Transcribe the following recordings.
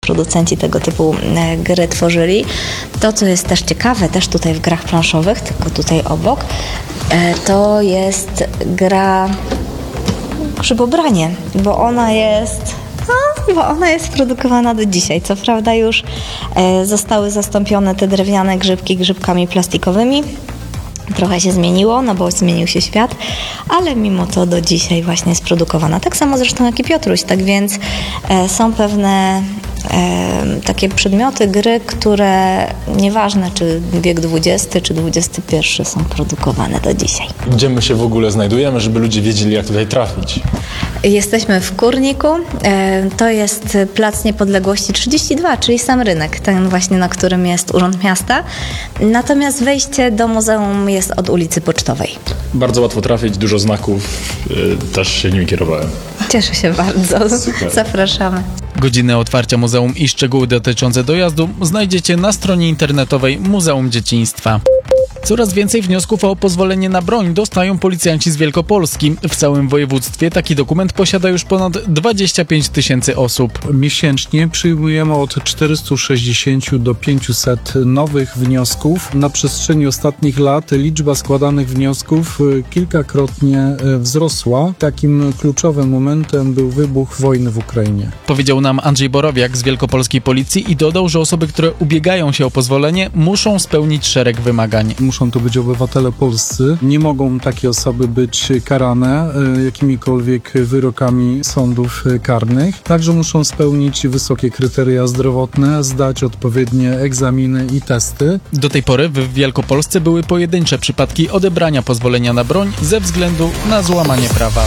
producenci tego typu gry tworzyli. To, co jest też ciekawe, też tutaj w grach planszowych, tylko tutaj obok, to jest gra Grzybobranie, bo ona jest produkowana do dzisiaj. Co prawda już zostały zastąpione te drewniane grzybki grzybkami plastikowymi. Trochę się zmieniło, no bo zmienił się świat, ale mimo to do dzisiaj właśnie jest produkowana. Tak samo zresztą jak i Piotruś, tak więc są pewne takie przedmioty, gry, które nieważne czy wiek XX czy XXI są produkowane do dzisiaj. Gdzie my się w ogóle znajdujemy, żeby ludzie wiedzieli, jak tutaj trafić? Jesteśmy w Kurniku, to jest Plac Niepodległości 32, czyli sam rynek, ten właśnie, na którym jest Urząd Miasta. Natomiast wejście do muzeum jest od ulicy Pocztowej. Bardzo łatwo trafić, dużo znaków, też się nimi kierowałem. Cieszę się bardzo. Super. Zapraszamy. Godziny otwarcia muzeum i szczegóły dotyczące dojazdu znajdziecie na stronie internetowej Muzeum Dzieciństwa. Coraz więcej wniosków o pozwolenie na broń dostają policjanci z Wielkopolski. W całym województwie taki dokument posiada już ponad 25 000 osób. Miesięcznie przyjmujemy od 460 do 500 nowych wniosków. Na przestrzeni ostatnich lat liczba składanych wniosków kilkakrotnie wzrosła. Takim kluczowym momentem był wybuch wojny w Ukrainie. Powiedział nam Andrzej Borowiak z Wielkopolskiej Policji i dodał, że osoby, które ubiegają się o pozwolenie, muszą spełnić szereg wymagań. Muszą to być obywatele polscy. Nie mogą takie osoby być karane jakimikolwiek wyrokami sądów karnych. Także muszą spełnić wysokie kryteria zdrowotne, zdać odpowiednie egzaminy i testy. Do tej pory w Wielkopolsce były pojedyncze przypadki odebrania pozwolenia na broń ze względu na złamanie prawa.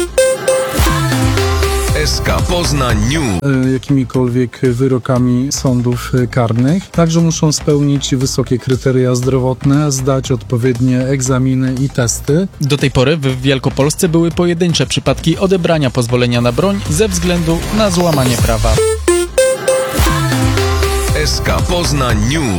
SK Poznań News. Jakimikolwiek wyrokami sądów karnych. Także muszą spełnić wysokie kryteria zdrowotne, zdać odpowiednie egzaminy i testy. Do tej pory w Wielkopolsce były pojedyncze przypadki odebrania pozwolenia na broń ze względu na złamanie prawa. SK Poznań News.